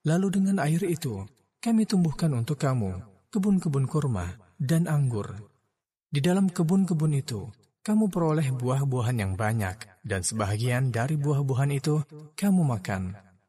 Lalu dengan air itu, kami tumbuhkan untuk kamu kebun-kebun kurma dan anggur. Di dalam kebun-kebun itu, kamu peroleh buah-buahan yang banyak, dan sebahagian dari buah-buahan itu kamu makan.